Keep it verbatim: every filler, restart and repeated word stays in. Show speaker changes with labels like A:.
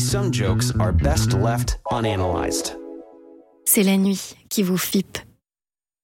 A: some jokes are best left unanalyzed.
B: C'est la nuit qui vous fippe.